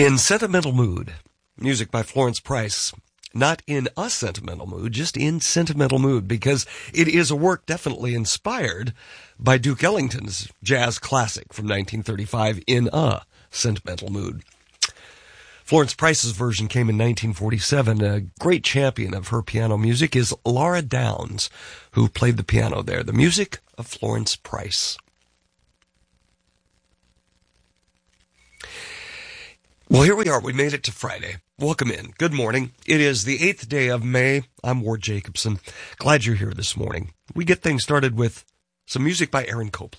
In Sentimental Mood, music by Florence Price. Not in a sentimental mood, just in sentimental mood, because it is a work definitely inspired by Duke Ellington's jazz classic from 1935, In a Sentimental Mood. Florence Price's version came in 1947. A great champion of her piano music is Laura Downs, who played the piano there. The music of Florence Price. Well, here we are. We made it to Friday. Welcome in. Good morning. It is the 8th day of May. I'm Ward Jacobson. Glad you're here this morning. We get things started with some music by Aaron Copland.